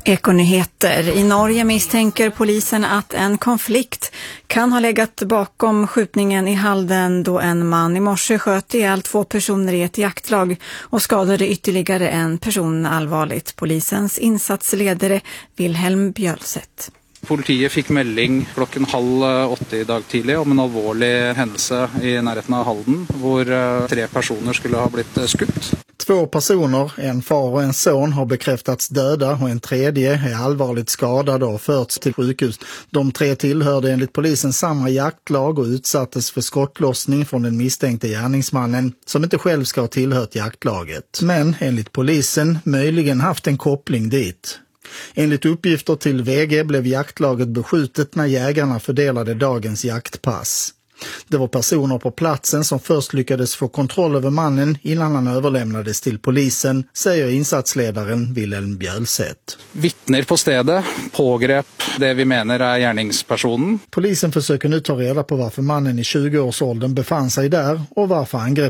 Ekonyheter. I Norge misstänker polisen att en konflikt kan ha legat bakom skjutningen i Halden då en man i morse sköt ihjäl 2 personer i ett jaktlag och skadade ytterligare en person allvarligt. Polisens insatsledare Wilhelm Bjølseth. Politiet fick melding klokken 7:30 i dag tidlig om en alvorlig händelse i närheten av Halden, hvor 3 personer skulle ha blivit skutt. 2 personer, en far och en son, har bekräftats döda och en tredje är allvarligt skadad och förts till sjukhus. De 3 tillhörde enligt polisen samma jaktlag och utsattes för skottlossning från den misstänkte gärningsmannen som inte själv ska ha tillhört jaktlaget. Men enligt polisen möjligen haft en koppling dit. Enligt uppgifter till VG blev jaktlaget beskjutet när jägarna fördelade dagens jaktpass. Det var personer på platsen som först lyckades få kontroll över mannen innan han överlämnades till polisen, säger insatsledaren Wilhelm Bjølseth. Vittner på stedet pågrep det vi menar är gärningspersonen. Polisen försöker nu ta reda på varför mannen i 20-årsåldern befann sig där och varför angreppet